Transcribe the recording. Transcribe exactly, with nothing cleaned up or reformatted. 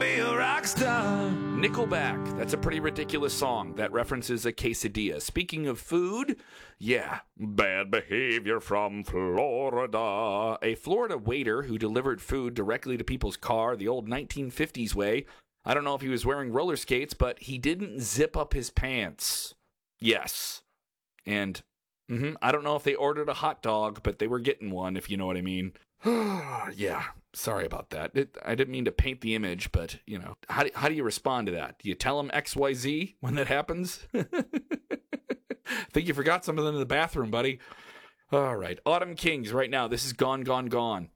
be a rock star. Nickelback. That's a pretty ridiculous song that references a quesadilla. Speaking of food, yeah, bad behavior from Florida. A Florida waiter who delivered food directly to people's car the old nineteen fifties way. I don't know if he was wearing roller skates, but he didn't zip up his pants. Yes. And mm-hmm, I don't know if they ordered a hot dog, but they were getting one, if you know what I mean. Yeah, sorry about that. It, I didn't mean to paint the image, but, you know, how do, how do you respond to that? Do you tell them X Y Z when that happens? Think you forgot something in the bathroom, buddy. All right, Autumn Kings right now. This is Gone, Gone, Gone.